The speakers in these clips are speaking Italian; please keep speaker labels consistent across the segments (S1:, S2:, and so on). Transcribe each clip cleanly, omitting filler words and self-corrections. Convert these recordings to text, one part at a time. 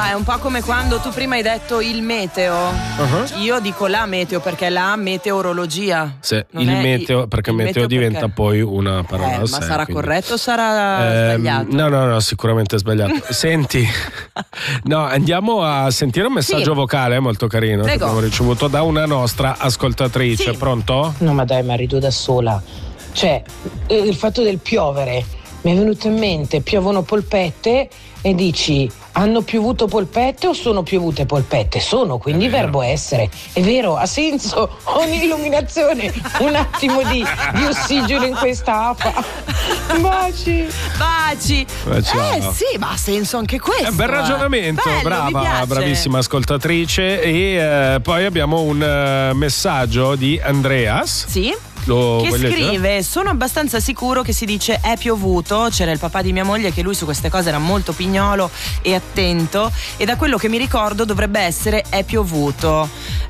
S1: Ma è un po' come quando tu prima hai detto il meteo. Io dico la meteo perché la meteorologia.
S2: Sì, il meteo, perché il meteo diventa poi una parola a sé.
S1: Ma sarà corretto o sarà sbagliato?
S2: No, sicuramente sbagliato. Senti, no, andiamo a sentire un messaggio vocale molto carino che abbiamo ricevuto da una nostra ascoltatrice. Pronto?
S3: No, ma dai, ma rido da sola. Cioè, il fatto del piovere mi è venuto in mente, piovono polpette e dici hanno piovuto polpette o sono piovute polpette? Sono, quindi verbo essere. È vero, ha senso, ho un'illuminazione, un attimo di ossigeno in questa afa. Baci.
S1: Sì, ma ha senso anche questo.
S2: Bel ragionamento,
S1: bello,
S2: brava, bravissima ascoltatrice. E poi abbiamo un messaggio di Andreas.
S1: Sì. Che scrive: sono abbastanza sicuro che si dice è piovuto. C'era il papà di mia moglie che lui su queste cose era molto pignolo e attento, e da quello che mi ricordo dovrebbe essere è piovuto.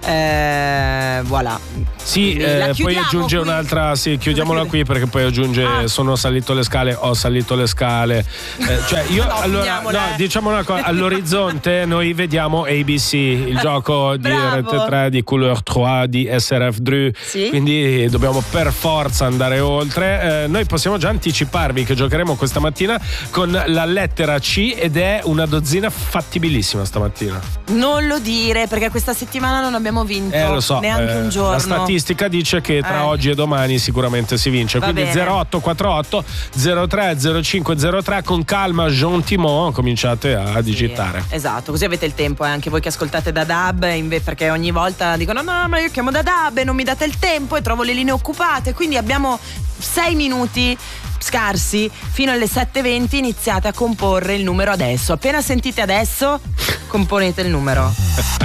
S1: Voilà.
S2: Sì, poi aggiunge qui un'altra. Sì, chiudiamola qui perché poi aggiunge sono salito le scale, ho salito le scale. Cioè io diciamo una cosa, all'orizzonte noi vediamo ABC, il gioco di RT3, di Couleur 3, di SRF Dru. Quindi dobbiamo per forza andare oltre. Noi possiamo già anticiparvi che giocheremo questa mattina con la lettera C ed è una dozzina fattibilissima stamattina.
S1: Non lo dire perché questa settimana non abbiamo vinto
S2: lo so,
S1: neanche un giorno.
S2: La statistica dice che tra oggi e domani sicuramente si vince. Quindi 0848 03 0503 con calma, gentiment cominciate a digitare.
S1: Esatto, così avete il tempo anche voi che ascoltate da DAB, perché ogni volta dicono no ma io chiamo da DAB e non mi date il tempo e trovo le linee occupate, quindi abbiamo 6 minuti scarsi fino alle 7:20. Iniziate a comporre il numero adesso. Appena sentite adesso componete il numero.